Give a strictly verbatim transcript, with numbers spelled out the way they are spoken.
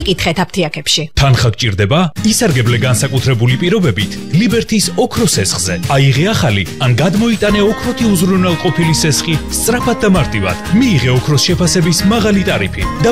კითხეთ აფთიაქებში. თანხა გჭირდება? ისარგებლე განსაკუთრებული პირობებით ლიბერთის ოქროს სესხზე. აიღე ახალი ან გადმოიტანე ოქროთი უზრუნველყოფილი სესხი სწრაფად და მარტივად. მიიღე ოქროს შეფასების მაღალი ტარიფი.